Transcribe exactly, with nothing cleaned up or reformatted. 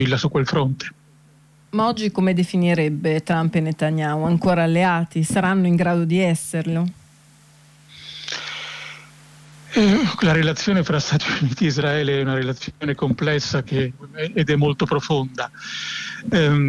su quel fronte. Ma oggi come definirebbe Trump e Netanyahu? Ancora alleati? Saranno in grado di esserlo? La relazione fra Stati Uniti e Israele è una relazione complessa che, ed è molto profonda. Um,